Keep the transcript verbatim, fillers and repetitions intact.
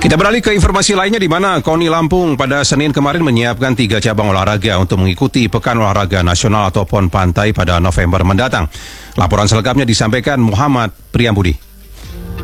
Kita beralih ke informasi lainnya di mana KONI Lampung pada Senin kemarin menyiapkan tiga cabang olahraga untuk mengikuti Pekan Olahraga Nasional atau PON Pantai pada November mendatang. Laporan selengkapnya disampaikan Muhammad Priyambudi.